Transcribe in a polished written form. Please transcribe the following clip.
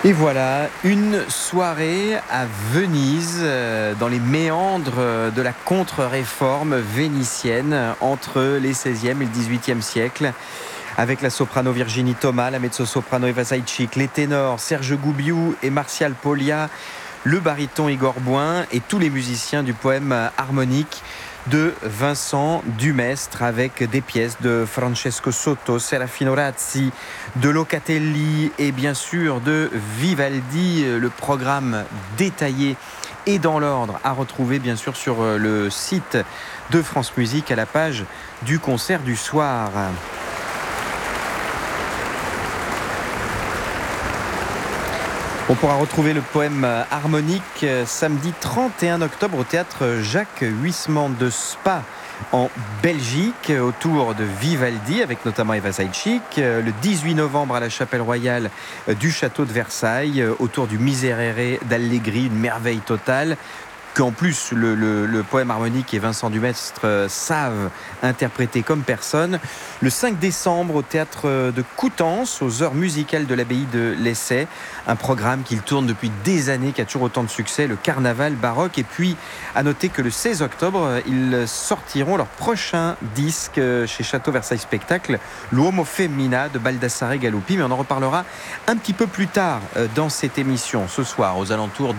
Et voilà, une soirée à Venise, dans les méandres de la contre-réforme vénitienne entre les 16e et le 18e siècles, avec la soprano Virginie Thomas, la mezzo-soprano Eva Zaitchik, les ténors Serge Goubiou et Martial Poglia, le baryton Igor Bouin et tous les musiciens du poème harmonique de Vincent Dumestre, avec des pièces de Francesco Sotto, Serafino Razzi, de Locatelli et bien sûr de Vivaldi. Le programme détaillé et dans l'ordre à retrouver bien sûr sur le site de France Musique à la page du concert du soir. On pourra retrouver le poème harmonique samedi 31 octobre au théâtre Jacques Huysmans de Spa en Belgique, autour de Vivaldi, avec notamment Eva Zaitchik. Le 18 novembre à la Chapelle Royale du Château de Versailles, autour du Miserere d'Allegri, une merveille totale, qu'en plus le poème harmonique et Vincent Dumestre savent interpréter comme personne. Le 5 décembre au théâtre de Coutances, aux heures musicales de l'abbaye de l'Essai, un programme qu'il tourne depuis des années, qui a toujours autant de succès, le carnaval baroque. Et puis à noter que le 16 octobre, ils sortiront leur prochain disque chez Château Versailles Spectacle, L'Uomo Femmina de Baldassare Galuppi. Mais on en reparlera un petit peu plus tard dans cette émission, ce soir aux alentours